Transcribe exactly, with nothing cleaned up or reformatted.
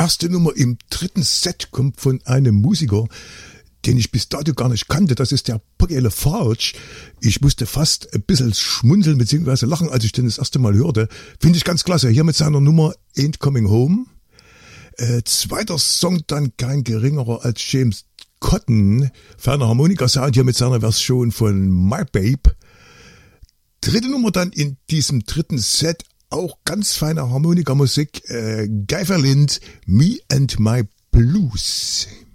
erste Nummer im dritten Set kommt von einem Musiker, den ich bis dato gar nicht kannte. Das ist der Pogi LaFarge. Ich musste fast ein bisschen schmunzeln bzw. lachen, als ich den das erste Mal hörte. Finde ich ganz klasse. Hier mit seiner Nummer Ain't Coming Home. Äh, zweiter Song dann kein geringerer als James Cotton. Feiner Harmonika-Sound hier mit seiner Version von My Babe. Dritte Nummer dann in diesem dritten Set. Auch ganz feine Harmonikamusik. Äh, Guy Verlind, Me and My Blues.